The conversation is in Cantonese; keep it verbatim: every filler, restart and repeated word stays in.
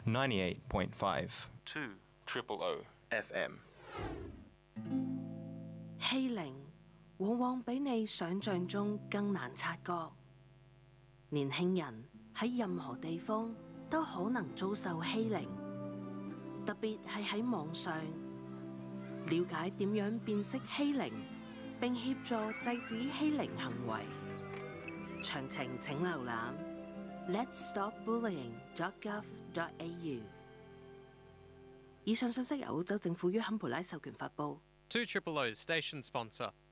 ninety-eight point five two triple O F M。 欺凌往往比你想象中更難察覺。年輕人喺任何地方都可能遭受欺凌，特別係喺網上。了解點樣辨識欺凌，並協助制止欺凌行為。詳情請瀏覽 let's stop bullying dot gov dot a u。以上信息由澳洲政府於坎培拉授權發布。 two triple O station sponsor.